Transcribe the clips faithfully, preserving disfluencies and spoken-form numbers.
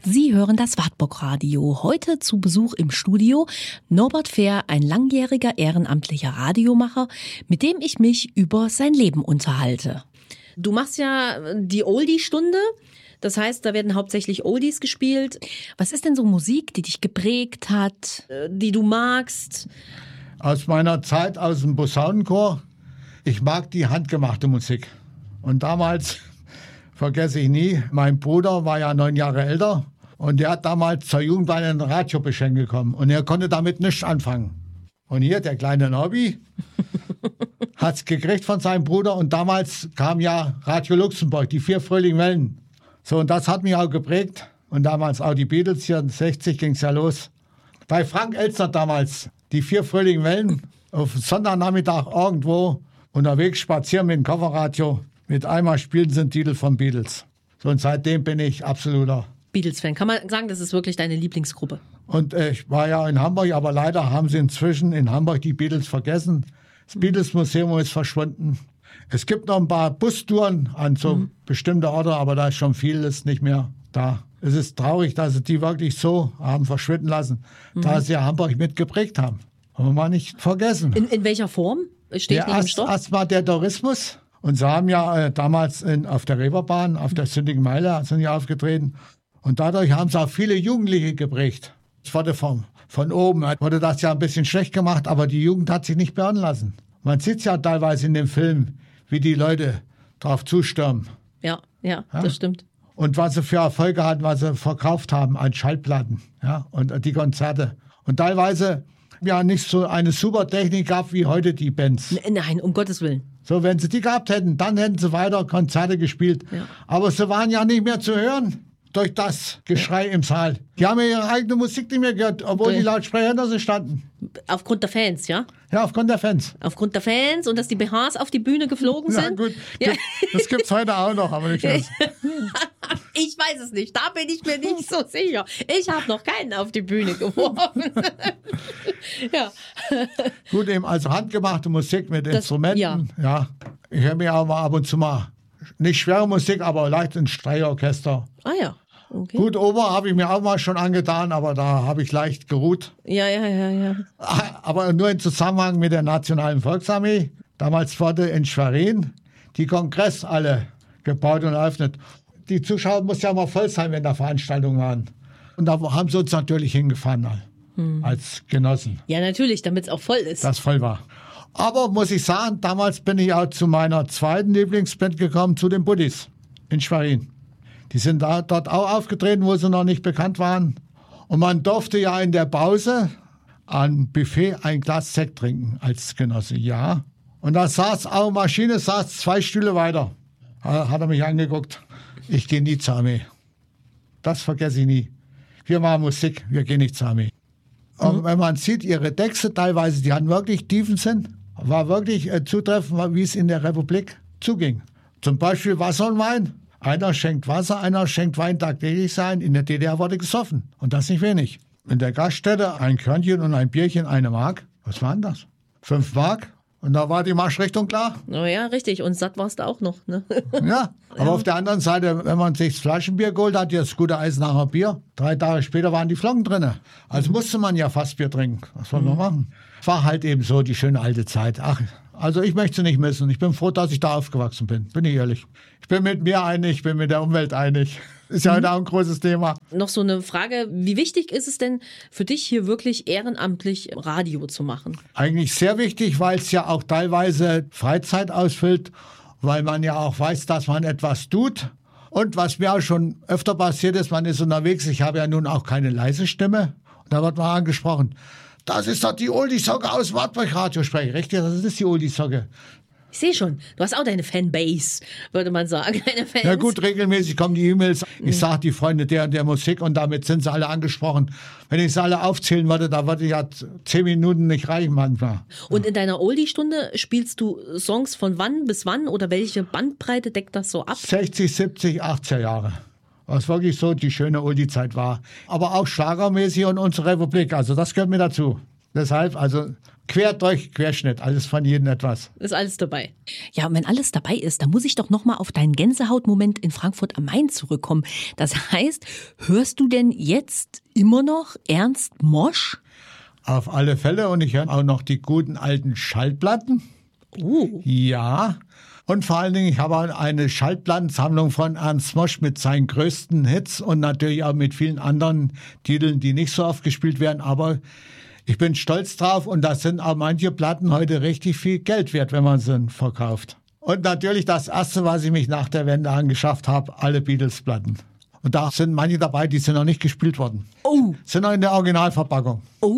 Sie hören das Wartburg Radio. Heute zu Besuch im Studio Norbert Fehr, ein langjähriger ehrenamtlicher Radiomacher, mit dem ich mich über sein Leben unterhalte. Du machst ja die Oldie-Stunde. Das heißt, da werden hauptsächlich Oldies gespielt. Was ist denn so Musik, die dich geprägt hat, die du magst? Aus meiner Zeit aus dem Posaunenchor. Ich mag die handgemachte Musik. Und damals, vergesse ich nie, mein Bruder war ja neun Jahre älter. Und der hat damals zur Jugendweihe ein Radio geschenkt bekommen. Und er konnte damit nichts anfangen. Und hier, der kleine Norbi, hat es gekriegt von seinem Bruder. Und damals kam ja Radio Luxemburg, die vier fröhlichen Wellen. So, und das hat mich auch geprägt. Und damals auch die Beatles, hier in sechzig ging es ja los. Bei Frank Elstner damals, die vier fröhlichen Wellen, auf Sonntagnachmittag irgendwo unterwegs spazieren mit dem Kofferradio. Mit einmal spielten sie einen Titel von Beatles. So, und seitdem bin ich absoluter Beatles-Fan. Kann man sagen, das ist wirklich deine Lieblingsgruppe? Und äh, ich war ja in Hamburg, aber leider haben sie inzwischen in Hamburg die Beatles vergessen. Das Beatles-Museum ist verschwunden. Es gibt noch ein paar Bustouren an so mhm. bestimmte Orte, aber da ist schon vieles nicht mehr da. Es ist traurig, dass sie die wirklich so haben verschwinden lassen, mhm. da sie ja Hamburg mitgeprägt haben. Wollen wir mal nicht vergessen. In, in welcher Form? Steht der nicht im Stoff? Erstmal der Tourismus. Und sie haben ja äh, damals in, auf der Reeperbahn, auf der Sündigen Meile sind ja aufgetreten. Und dadurch haben sie auch viele Jugendliche geprägt. Es wurde von, von oben, wurde das ja ein bisschen schlecht gemacht, aber die Jugend hat sich nicht beirren lassen. Man sieht ja teilweise in dem Film, wie die Leute drauf zustürmen. Ja, ja, ja, das stimmt. Und was sie für Erfolge hatten, was sie verkauft haben an Schallplatten, ja, und die Konzerte. Und teilweise ja nicht so eine super Technik gab wie heute die Bands. Nein, um Gottes Willen. So, wenn sie die gehabt hätten, dann hätten sie weiter Konzerte gespielt. Ja. Aber sie waren ja nicht mehr zu hören durch das Geschrei im Saal. Die haben ja ihre eigene Musik nicht mehr gehört, obwohl okay. die Lautsprecher hinter sie standen. Aufgrund der Fans, ja? Ja, aufgrund der Fans. Aufgrund der Fans und dass die B Hs auf die Bühne geflogen sind? Ja, gut. Ja. Das gibt's heute auch noch, aber nicht mehr. Ich weiß es nicht, da bin ich mir nicht so sicher. Ich habe noch keinen auf die Bühne geworfen. Ja. Gut, eben also handgemachte Musik mit das, Instrumenten. Ja. ja. Ich höre mir auch mal ab und zu mal, nicht schwere Musik, aber leicht ein Streichorchester. Ah ja. Okay. Gut, Ober habe ich mir auch mal schon angetan, aber da habe ich leicht geruht. Ja, ja, ja, ja. Aber nur im Zusammenhang mit der Nationalen Volksarmee. Damals wurde in Schwerin die Kongress alle gebaut und eröffnet. Die Zuschauer mussten ja mal voll sein, wenn da Veranstaltungen waren. Und da haben sie uns natürlich hingefahren hm. als Genossen. Ja, natürlich, damit es auch voll ist. Das voll war. Aber muss ich sagen, damals bin ich auch zu meiner zweiten Lieblingsband gekommen, zu den Buddies in Schwerin. Die sind da, dort auch aufgetreten, wo sie noch nicht bekannt waren. Und man durfte ja in der Pause am Buffet ein Glas Sekt trinken als Genosse. Ja. Und da saß auch Maschine, saß zwei Stühle weiter. Hat er mich angeguckt. Ich gehe nie zur Armee. Das vergesse ich nie. Wir machen Musik, wir gehen nicht zur Armee. Mhm. Und wenn man sieht, ihre Texte teilweise, die hatten wirklich tiefen Sinn. War wirklich äh, zutreffend, wie es in der Republik zuging. Zum Beispiel Wasser und Wein. Einer schenkt Wasser, einer schenkt Wein tagtäglich sein. In der D D R wurde gesoffen. Und das nicht wenig. In der Gaststätte ein Körnchen und ein Bierchen, eine Mark. Was waren das? Fünf Mark. Und da war die Marschrichtung klar. Oh ja, richtig. Und satt warst du auch noch. Ne? Ja, aber ja. Auf der anderen Seite, wenn man sich das Flaschenbier geholt hat, das gute Eisenacher Bier, drei Tage später waren die Flocken drin. Also mhm. musste man ja Fassbier trinken. Was soll man mhm. machen? War halt eben so die schöne alte Zeit. Ach, also ich möchte sie nicht missen. Ich bin froh, dass ich da aufgewachsen bin. Bin ich ehrlich. Ich bin mit mir einig, ich bin mit der Umwelt einig. Ist ja mhm. heute auch ein großes Thema. Noch so eine Frage, wie wichtig ist es denn für dich hier wirklich ehrenamtlich Radio zu machen? Eigentlich sehr wichtig, weil es ja auch teilweise Freizeit ausfüllt, weil man ja auch weiß, dass man etwas tut. Und was mir auch schon öfter passiert ist, man ist unterwegs, ich habe ja nun auch keine leise Stimme. Und da wird man angesprochen, das ist doch die Oldie-Socke aus Wartburg Radiosprecher. Richtig, das ist die Oldie-Socke. Ich sehe schon, du hast auch deine Fanbase, würde man sagen. Deine Fans. Ja gut, regelmäßig kommen die E-Mails. Ich sage die Freunde der und der Musik und damit sind sie alle angesprochen. Wenn ich sie alle aufzählen würde, da würde ja zehn Minuten nicht reichen manchmal. Und in deiner Oldie-Stunde spielst du Songs von wann bis wann oder welche Bandbreite deckt das so ab? sechzig, siebzig, achtziger Jahre. Was wirklich so die schöne Oldie-Zeit war. Aber auch schlagermäßig und unsere Republik, also das gehört mir dazu. Deshalb, also quer durch, Querschnitt, alles von jedem etwas. Ist alles dabei. Ja, und wenn alles dabei ist, dann muss ich doch nochmal auf deinen Gänsehautmoment in Frankfurt am Main zurückkommen. Das heißt, hörst du denn jetzt immer noch Ernst Mosch? Auf alle Fälle, und ich höre auch noch die guten alten Schallplatten. Oh. Ja, und vor allen Dingen, ich habe eine Schallplattensammlung von Ernst Mosch mit seinen größten Hits und natürlich auch mit vielen anderen Titeln, die nicht so oft gespielt werden, aber ich bin stolz drauf, und da sind auch manche Platten heute richtig viel Geld wert, wenn man sie verkauft. Und natürlich das Erste, was ich mich nach der Wende angeschafft habe, alle Beatles-Platten. Und da sind manche dabei, die sind noch nicht gespielt worden. Oh. Sind noch in der Originalverpackung.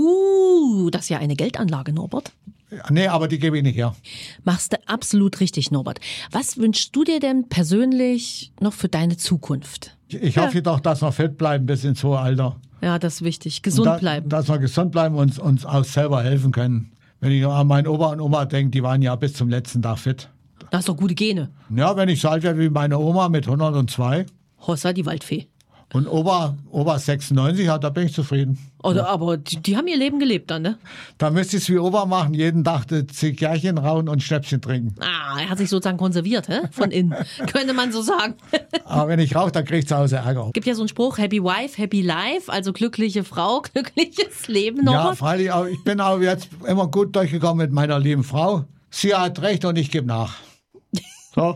Oh, das ist ja eine Geldanlage, Norbert. Nee, aber die gebe ich nicht her. Machst du absolut richtig, Norbert. Was wünschst du dir denn persönlich noch für deine Zukunft? Ich, ich hoffe doch, dass wir fit bleiben bis ins hohe Alter. Ja, das ist wichtig. Gesund da, bleiben. Dass wir gesund bleiben und uns, uns auch selber helfen können. Wenn ich an meinen Opa und Oma denke, die waren ja bis zum letzten Tag fit. Das ist doch gute Gene. Ja, wenn ich so alt werde wie meine Oma mit hundertzwei. Hossa, die Waldfee. Und Opa, Opa sechsundneunzig hat, da bin ich zufrieden. Oder, ja. Aber die, die haben ihr Leben gelebt dann, ne? Da müsste ich es wie Opa machen, jeden Tag Zigarren rauchen und Schnäpschen trinken. Ah, er hat sich sozusagen konserviert, hä? Von innen, könnte man so sagen. Aber wenn ich rauche, dann kriege ich zu Hause Ärger. Gibt ja so einen Spruch, Happy Wife, Happy Life, also glückliche Frau, glückliches Leben, Norbert. Ja, freilich, aber ich bin auch jetzt immer gut durchgekommen mit meiner lieben Frau. Sie hat recht und ich gebe nach. So.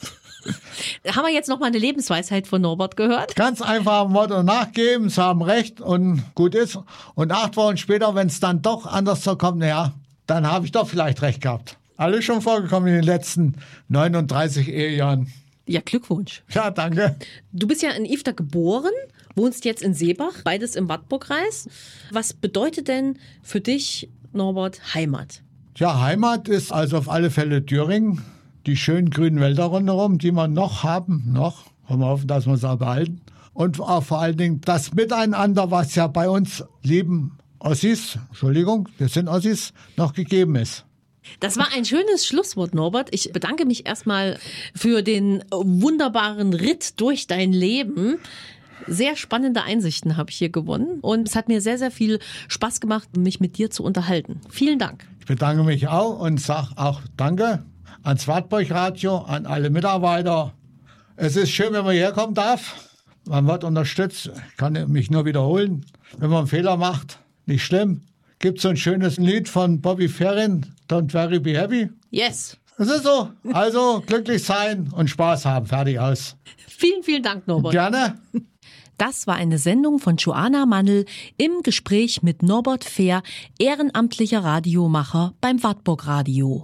Haben wir jetzt noch mal eine Lebensweisheit von Norbert gehört? Ganz einfach Motto nachgeben, sie haben recht und gut ist. Und acht Wochen später, wenn es dann doch anders so kommt, naja, dann habe ich doch vielleicht recht gehabt. Alles schon vorgekommen in den letzten neununddreißig Ehejahren. Ja, Glückwunsch. Ja, danke. Du bist ja in Ifter geboren, wohnst jetzt in Seebach, beides im Wartburgkreis. Was bedeutet denn für dich, Norbert, Heimat? Ja, Heimat ist also auf alle Fälle Thüringen. Die schönen grünen Wälder rundherum, die wir noch haben, noch. Wollen wir hoffen, dass wir es auch behalten. Und auch vor allen Dingen das Miteinander, was ja bei uns lieben Ossis, Entschuldigung, wir sind Ossis, noch gegeben ist. Das war ein schönes Schlusswort, Norbert. Ich bedanke mich erstmal für den wunderbaren Ritt durch dein Leben. Sehr spannende Einsichten habe ich hier gewonnen. Und es hat mir sehr, sehr viel Spaß gemacht, mich mit dir zu unterhalten. Vielen Dank. Ich bedanke mich auch und sage auch Danke ans Wartburg-Radio, an alle Mitarbeiter. Es ist schön, wenn man herkommen darf. Man wird unterstützt. Ich kann mich nur wiederholen. Wenn man einen Fehler macht, nicht schlimm. Gibt so ein schönes Lied von Bobby Ferrin, Don't Worry, Be Happy. Yes. Das ist so. Also glücklich sein und Spaß haben. Fertig aus. Vielen, vielen Dank, Norbert. Gerne. Das war eine Sendung von Joanna Mannl im Gespräch mit Norbert Fehr, ehrenamtlicher Radiomacher beim Wartburg Radio.